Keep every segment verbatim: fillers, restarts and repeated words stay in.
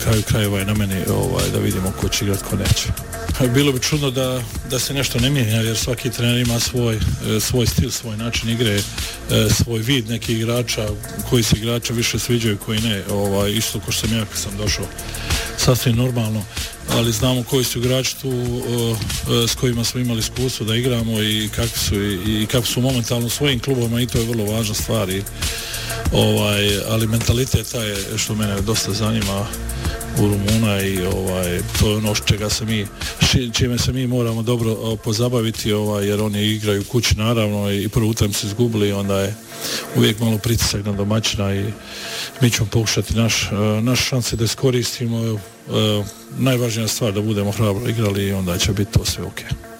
kraju krajeva je na meni ovaj, da vidimo ko će igrati, ko neće. Bilo bi čudno da, da se nešto ne mijenja, jer svaki trener ima svoj, svoj stil, svoj način igre, svoj vid nekih igrača, koji se igrača više sviđaju, koji ne. Ovaj, isto ko što sam ja kad sam došao, sasvim normalno, ali znamo koji su igrači tu s kojima smo imali iskustvo da igramo i kakvi su, i, i kako su momentalno u svojim klubovima, i to je vrlo važna stvar. I, ovaj, ali mentalitet taj je što mene dosta zanima u Rumuna i ovaj, to je ono čega se mi, čime se mi moramo dobro pozabaviti, ovaj, jer oni igraju kući naravno i prvu utakmicu izgubili, onda je uvijek malo pritisak na domaćina i mi ćemo pokušati naš, naš šanse da iskoristimo. Najvažnija stvar da budemo hrabro igrali i onda će biti to sve ok.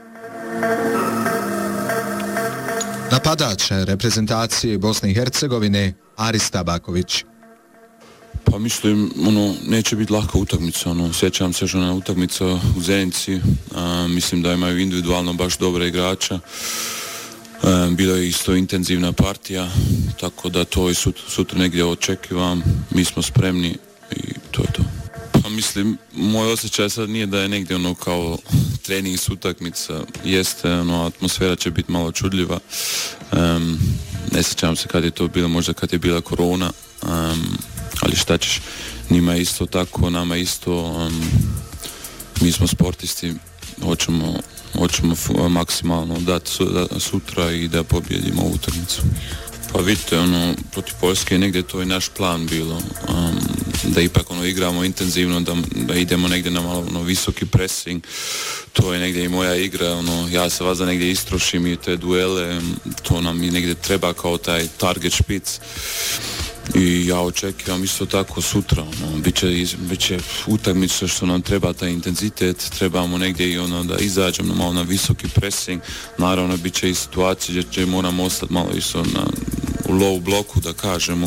Napadač reprezentacije Bosne i Hercegovine Aris Tabaković. Pa mislim, ono, neće biti laka utakmica, ono, sjećam se što na utakmica u Zenici, a, mislim da imaju individualno baš dobre igrača, a, bila je isto intenzivna partija, tako da to i sut, sutra negdje očekivam, mi smo spremni i to je to. Pa mislim, moj osjećaj sad nije da je negdje ono kao trening s utakmica, jeste, ono, atmosfera će biti malo čudljiva, um, ne sjećam se kad je to bilo, možda kad je bila korona, um, ali šta ćeš, njima je isto tako, nama isto, um, mi smo sportisti, hoćemo, hoćemo f- maksimalno dati su, da, sutra i da pobjedimo ovu utakmicu. Pa vidite, ono, protiv Poljske negdje to je naš plan bilo, um, da ipak ono igramo intenzivno, da, da idemo negdje na malo ono, visoki pressing, to je negdje i moja igra, ono, ja se vas da negdje istrošim i te duele, to nam i negdje treba kao taj target špic. I ja očekivam isto tako sutra, ono, bit će, iz, bit će utakmica što nam treba taj intenzitet, trebamo negdje i ono da izađemo malo na visoki pressing, naravno bit će i situacije gdje će moramo ostati malo isto na, u low bloku da kažemo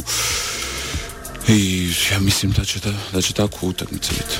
i ja mislim da će, da, da će tako utakmica biti.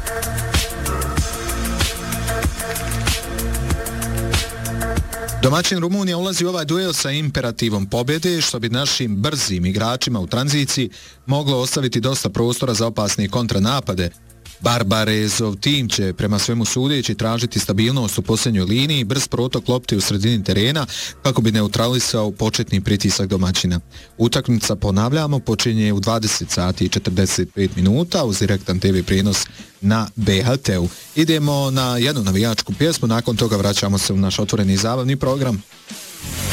Domaćin Rumunija ulazi u ovaj duel sa imperativom pobjede, što bi našim brzim igračima u tranziciji moglo ostaviti dosta prostora za opasne kontranapade. Barbarezov tim će prema svemu sudeći tražiti stabilnost u posljednjoj liniji, brz protok lopte u sredini terena kako bi neutralisao početni pritisak domaćina. Utakmica, ponavljamo, počinje u dvadeset sati i četrdeset pet minuta uz direktan te ve prijenos na be ha te-u. Idemo na jednu navijačku pjesmu, nakon toga vraćamo se u naš otvoreni zabavni program.